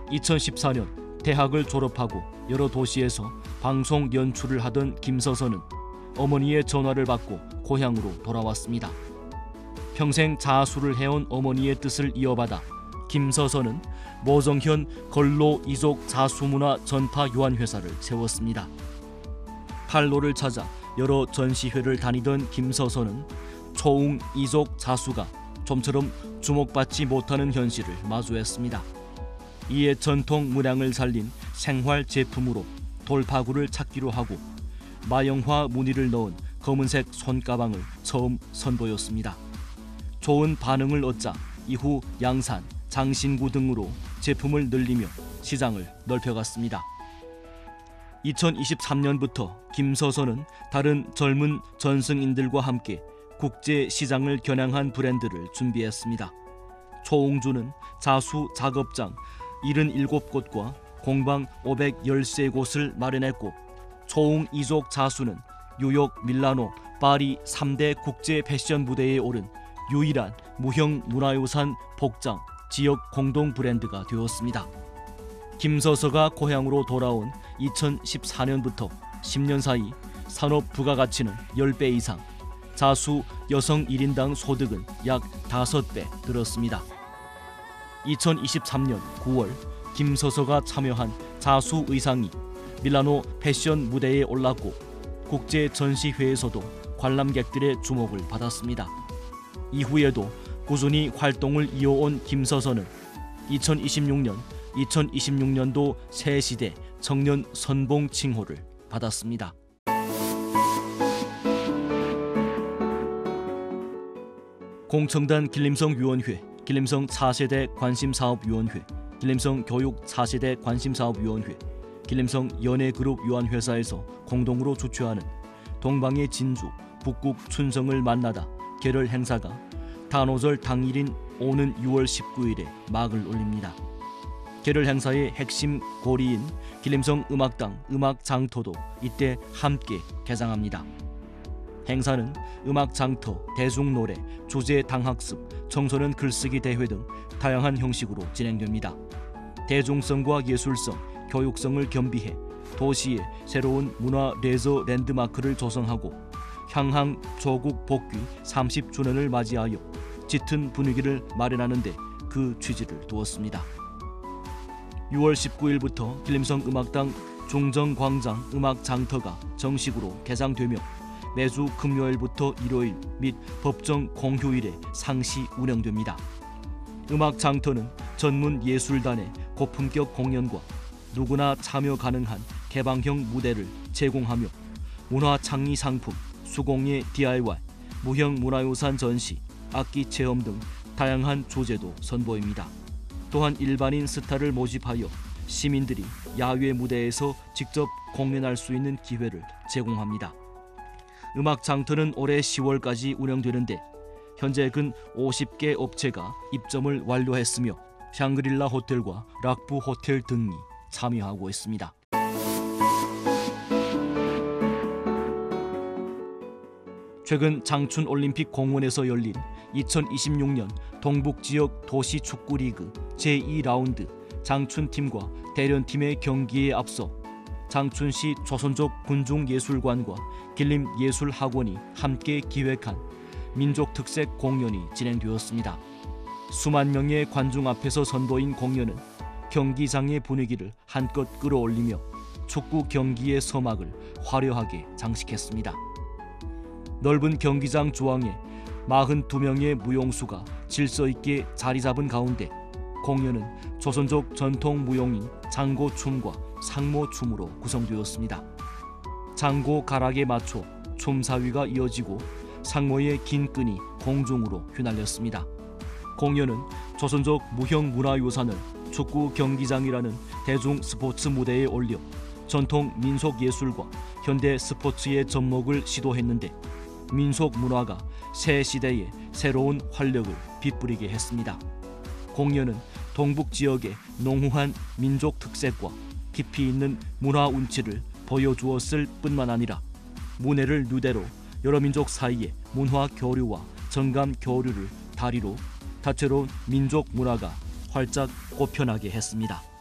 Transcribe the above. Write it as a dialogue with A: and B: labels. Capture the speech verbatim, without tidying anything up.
A: 이천십사 년 대학을 졸업하고 여러 도시에서 방송 연출을 하던 김서선은 어머니의 전화를 받고 고향으로 돌아왔습니다. 평생 자수를 해온 어머니의 뜻을 이어받아 김서선은 모정현 걸로 이족 자수문화 전파 유한회사를 세웠습니다. 팔로를 찾아 여러 전시회를 다니던 김서선은 초웅 이족 자수가 좀처럼 주목받지 못하는 현실을 마주했습니다. 이에 전통 문양을 살린 생활 제품으로 돌파구를 찾기로 하고 마영화 무늬를 넣은 검은색 손가방을 처음 선보였습니다. 좋은 반응을 얻자 이후 양산, 장신구 등으로 제품을 늘리며 시장을 넓혀갔습니다. 이천이십삼 년부터 김서선은 다른 젊은 전승인들과 함께 국제 시장을 겨냥한 브랜드를 준비했습니다. 초웅주는 자수 작업장 칠십칠 곳과 공방 오백십삼 곳을 마련했고, 초웅 이족 자수는 뉴욕, 밀라노, 파리 삼 대 국제 패션 무대에 오른 유일한 무형 문화유산 복장 지역 공동 브랜드가 되었습니다. 김서서가 고향으로 돌아온 이천십사 년부터 십 년 사이 산업 부가가치는 십 배 이상, 자수 여성 일 인당 소득은 약 다섯 배 늘었습니다. 이천이십삼 년 구월 김서서가 참여한 자수 의상이 밀라노 패션 무대에 올랐고 국제 전시회에서도 관람객들의 주목을 받았습니다. 이후에도 꾸준히 활동을 이어온 김서선은 이천이십육 년, 이천이십육 년도 새 시대 청년 선봉 칭호를 받았습니다. 공청단 길림성위원회, 길림성 사 세대 관심사업위원회, 길림성 교육 사 세대 관심사업위원회, 길림성 연예그룹유한회사에서 공동으로 주최하는 동방의 진주, 북극 춘성을 만나다 개럴 행사가 단오절 당일인 오는 유월 십구일에 막을 올립니다. 개럴 행사의 핵심 고리인 길림성 음악당 음악장터도 이때 함께 개장합니다. 행사는 음악장터, 대중노래, 주제 당학습, 청소년 글쓰기 대회 등 다양한 형식으로 진행됩니다. 대중성과 예술성, 교육성을 겸비해 도시의 새로운 문화 레저 랜드마크를 조성하고 향항 조국 복귀 삼십 주년을 맞이하여 짙은 분위기를 마련하는 데 그 취지를 두었습니다. 유월 십구일부터 길림성 음악당 중정광장 음악장터가 정식으로 개장되며 매주 금요일부터 일요일 및 법정 공휴일에 상시 운영됩니다. 음악장터는 전문 예술단의 고품격 공연과 누구나 참여 가능한 개방형 무대를 제공하며 문화창의 상품, 수공예 디아이와이, 무형 문화유산 전시, 악기 체험 등 다양한 주제도 선보입니다. 또한 일반인 스타를 모집하여 시민들이 야외 무대에서 직접 공연할 수 있는 기회를 제공합니다. 음악장터는 올해 시월까지 운영되는데 현재 근 오십 개 업체가 입점을 완료했으며 샹그릴라 호텔과 락부 호텔 등이 참여하고 있습니다. 최근 장춘올림픽 공원에서 열린 이천이십육 년 동북지역 도시축구리그 제이 라운드 장춘팀과 대련팀의 경기에 앞서 장춘시 조선족 군중예술관과 길림예술학원이 함께 기획한 민족특색 공연이 진행되었습니다. 수만 명의 관중 앞에서 선보인 공연은 경기장의 분위기를 한껏 끌어올리며 축구 경기의 서막을 화려하게 장식했습니다. 넓은 경기장 주황에 사십이 명의 무용수가 질서 있게 자리 잡은 가운데 공연은 조선족 전통 무용인 장고춤과 상모춤으로 구성되었습니다. 장고 가락에 맞춰 춤사위가 이어지고 상모의 긴 끈이 공중으로 휘날렸습니다. 공연은 조선족 무형 문화유산을 축구 경기장이라는 대중 스포츠 무대에 올려 전통 민속 예술과 현대 스포츠의 접목을 시도했는데 민속 문화가 새 시대에 새로운 활력을 빗뿌리게 했습니다. 공연은 동북 지역의 농후한 민족 특색과 깊이 있는 문화 운치를 보여주었을 뿐만 아니라 문해를 누대로 여러 민족 사이의 문화 교류와 정감 교류를 다리로 다채로운 민족 문화가 활짝 꽃펴나게 했습니다.